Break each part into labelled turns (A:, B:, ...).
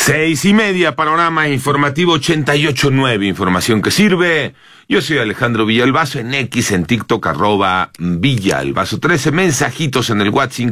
A: 6:30, panorama informativo 88.9, información que sirve. Yo soy Alejandro Villalbazo, en X, en TikTok, @Villalbazo 13, mensajitos en el WhatsApp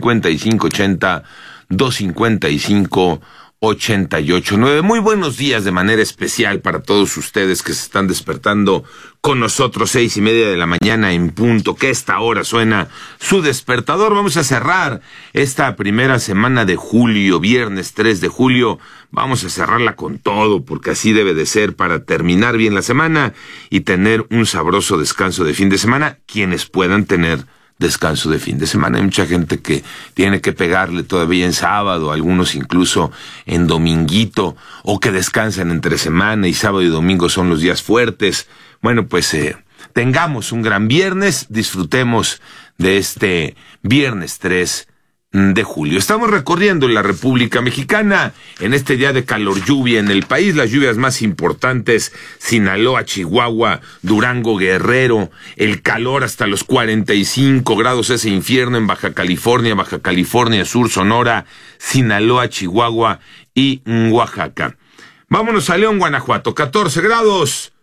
A: 5580-255-88.9. Muy buenos días de manera especial para todos ustedes que se están despertando con nosotros, 6:30 de la mañana en punto, que esta hora suena su despertador. Vamos a cerrar esta primera semana de julio, viernes 3 de julio. Vamos a cerrarla con todo, porque así debe de ser, para terminar bien la semana y tener un sabroso descanso de fin de semana, quienes puedan tener descanso de fin de semana. Hay mucha gente que tiene que pegarle todavía en sábado, algunos incluso en dominguito, o que descansan entre semana y sábado y domingo son los días fuertes. Bueno, pues tengamos un gran viernes, disfrutemos de este viernes 3 de julio. Estamos recorriendo la República Mexicana en este día de calor, lluvia en el país, las lluvias más importantes: Sinaloa, Chihuahua, Durango, Guerrero, el calor hasta los 45 grados, ese infierno en Baja California Sur, Sonora, Sinaloa, Chihuahua y Oaxaca. Vámonos a León, Guanajuato, 14 grados.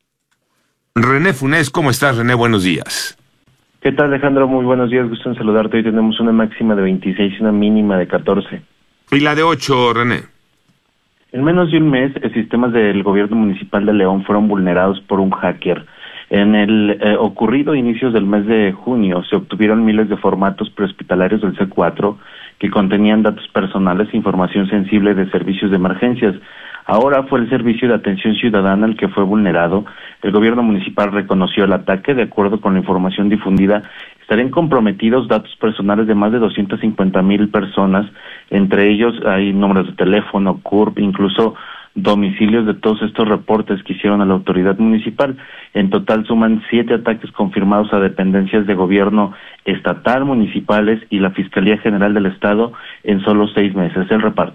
A: René Funes, ¿cómo estás, René? Buenos días.
B: ¿Qué tal, Alejandro? Muy buenos días, gusto en saludarte. Hoy tenemos una máxima de 26 y una mínima de 14.
A: ¿Y la de 8, René?
B: En menos de un mes, sistemas del gobierno municipal de León fueron vulnerados por un hacker. En el ocurrido a inicios del mes de junio, se obtuvieron miles de formatos prehospitalarios del C4 que contenían datos personales e información sensible de servicios de emergencias. Ahora fue el Servicio de Atención Ciudadana el que fue vulnerado. El gobierno municipal reconoció el ataque. De acuerdo con la información difundida, estarían comprometidos datos personales de más de 250,000 personas. Entre ellos hay números de teléfono, CURP, incluso domicilios de todos estos reportes que hicieron a la autoridad municipal. En total suman 7 ataques confirmados a dependencias de gobierno estatal, municipales y la Fiscalía General del Estado en solo 6 meses. El reparto.